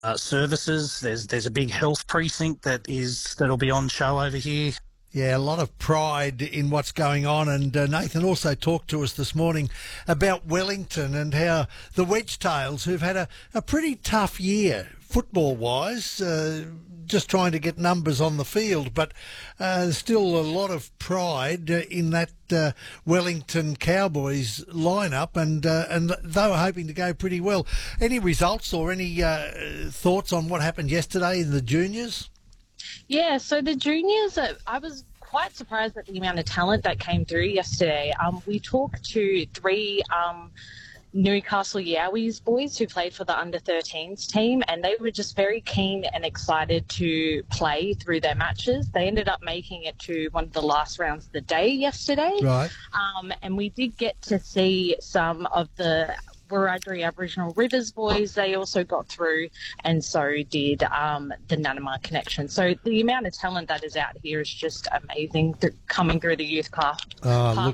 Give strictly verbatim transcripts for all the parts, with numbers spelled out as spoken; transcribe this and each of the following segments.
uh, services. There's there's a big health precinct that is that'll be on show over here. Yeah, a lot of pride in what's going on. And uh, Nathan also talked to us this morning about Wellington and how the Wedgetails, who've had a, a pretty tough year football-wise, uh, just trying to get numbers on the field, but uh, still a lot of pride uh, in that uh, Wellington Cowboys lineup, and uh, and they were hoping to go pretty well. Any results or any uh, thoughts on what happened yesterday in the juniors? Yeah, so the juniors, uh, I was quite surprised at the amount of talent that came through yesterday. Um, we talked to three um, Newcastle Yowies boys who played for the under thirteens team, and they were just very keen and excited to play through their matches. They ended up making it to one of the last rounds of the day yesterday. Right. Um, and we did get to see some of the Wiradjuri Aboriginal Rivers boys. They also got through, and so did um, the Nanama Connection. So the amount of talent that is out here is just amazing, th- coming through the youth car Oh, pathways. look,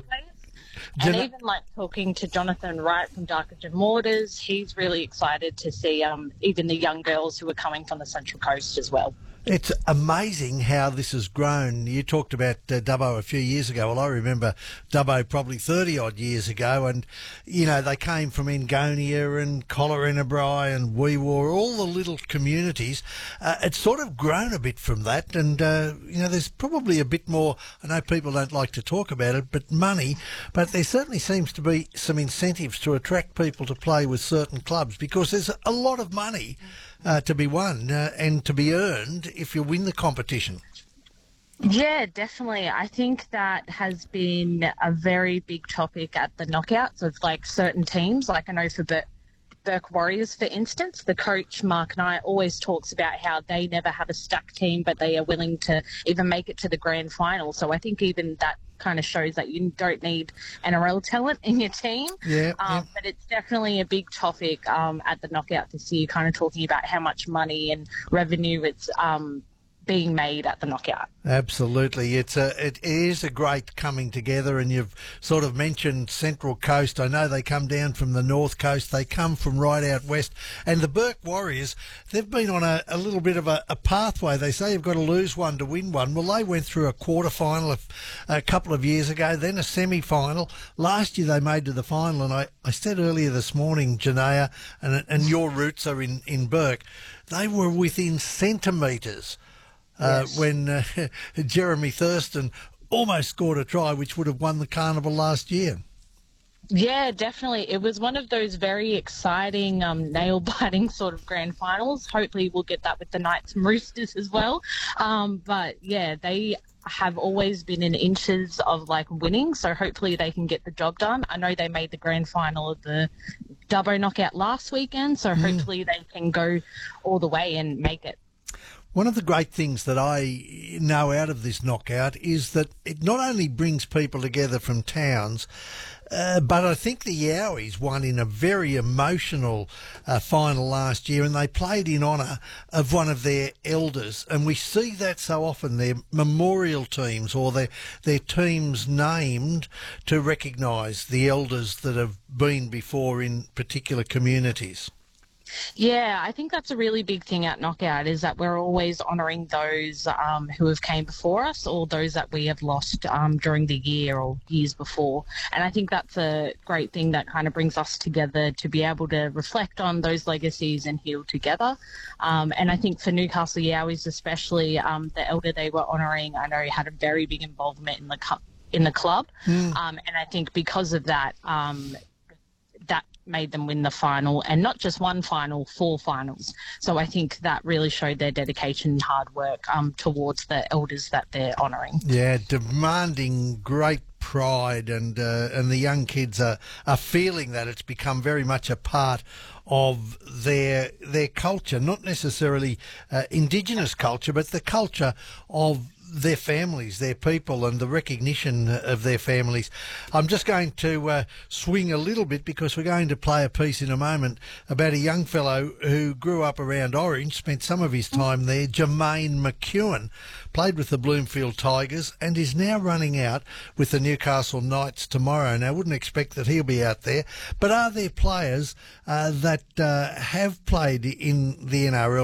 And Jan- even like talking to Jonathan Wright from Darkinjung Mortars, he's really excited to see um, even the young girls who are coming from the Central Coast as well. It's amazing how this has grown. You talked about uh, Dubbo a few years ago. Well, I remember Dubbo probably thirty-odd years ago, and, you know, they came from Engonia and Collarenabri and Weewar, all the little communities. Uh, it's sort of grown a bit from that, and, uh, you know, there's probably a bit more, I know people don't like to talk about it, but money, but there certainly seems to be some incentives to attract people to play with certain clubs, because there's a lot of money uh, to be won uh, and to be earned if you win the competition. Yeah, definitely. I think that has been a very big topic at the knockouts of like certain teams. Like I know for Bur- Burke Warriors, for instance, the coach Mark Knight always talks about how they never have a stacked team, but they are willing to even make it to the grand final. So I think even that kind of shows that you don't need N R L talent in your team. Yeah, um, yeah. But it's definitely a big topic um, at the knockout this year, kind of talking about how much money and revenue it's um, being made at the knockout. Absolutely. It's a, it is a great coming together, and you've sort of mentioned Central Coast. I know they come down from the North Coast. They come from right out west. And the Burke Warriors, they've been on a, a little bit of a, a pathway. They say you've got to lose one to win one. Well, they went through a quarter-final a, a couple of years ago, then a semi-final. Last year they made to the final, and I, I said earlier this morning, Janaea, and, and your roots are in, in Burke, they were within centimetres Uh, Yes. when uh, Jeremy Thurston almost scored a try, which would have won the carnival last year. Yeah, definitely. It was one of those very exciting, um, nail-biting sort of grand finals. Hopefully we'll get that with the Knights and Roosters as well. Um, but, yeah, they have always been in inches of, like, winning, so hopefully they can get the job done. I know they made the grand final of the Dubbo knockout last weekend, so hopefully they can go all the way and make it. One of the great things that I know out of this knockout is that it not only brings people together from towns, uh, but I think the Yowies won in a very emotional uh, final last year, and they played in honour of one of their elders. And we see that so often, their memorial teams or their, their teams named to recognise the elders that have been before in particular communities. Yeah, I think that's a really big thing at Knockout, is that we're always honouring those um, who have came before us, or those that we have lost um, during the year or years before. And I think that's a great thing that kind of brings us together to be able to reflect on those legacies and heal together. Um, and I think for Newcastle Yowies especially, um, the elder they were honouring, I know had a very big involvement in the cu- in the club. Mm. Um, and I think because of that, um, that made them win the final, and not just one final, four finals. So I think that really showed their dedication and hard work um, towards the elders that they're honouring. Yeah, demanding great pride, and uh, and the young kids are, are feeling that it's become very much a part of their their culture, not necessarily uh, Indigenous culture, but the culture of their families, their people, and the recognition of their families. I'm just going to uh, swing a little bit, because we're going to play a piece in a moment about a young fellow who grew up around Orange, spent some of his time there, Jermaine McEwen, played with the Bloomfield Tigers and is now running out with the Newcastle Knights tomorrow. Now, I wouldn't expect that he'll be out there, but are there players uh, that uh, have played in the N R L